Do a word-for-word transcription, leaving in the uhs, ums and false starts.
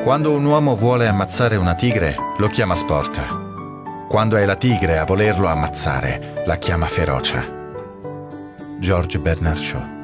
Quando un uomo vuole ammazzare una tigre, lo chiama sport. Quando è la tigre a volerlo ammazzare, la chiama ferocia. George Bernard Shaw.